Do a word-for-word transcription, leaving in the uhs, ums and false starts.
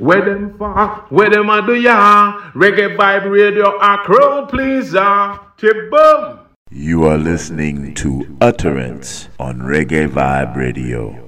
Where them for? Where them a do ya? Reggae Vibe Radio, a crowd pleaser. Chip-boom. You are listening to Utterance on Reggae Vibe Radio.